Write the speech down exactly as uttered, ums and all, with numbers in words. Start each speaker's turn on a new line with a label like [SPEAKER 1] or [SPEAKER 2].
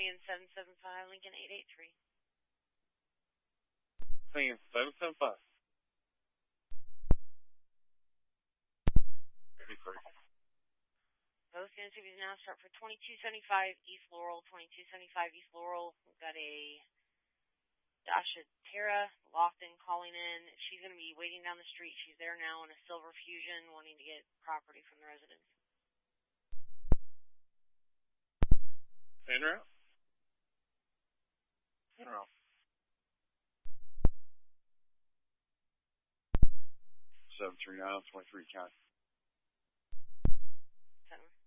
[SPEAKER 1] and seven seven five, Lincoln eight eight three.
[SPEAKER 2] Lincoln seven seven five. eighty-three.
[SPEAKER 1] Both units will now start for twenty-two seventy-five East Laurel, twenty-two seventy-five East Laurel. We've got a Dasha Terra Lofton calling in. She's going to be waiting down the street. She's there now in a Silver Fusion, wanting to get property from the residents.
[SPEAKER 2] In route. In route. seven three nine, twenty-three count.
[SPEAKER 1] Seven.